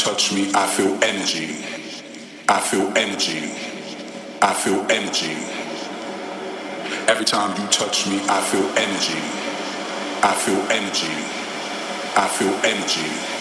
touch me, I feel energy. I feel energy. I feel energy. Every time you touch me, I feel energy. I feel energy. I feel energy.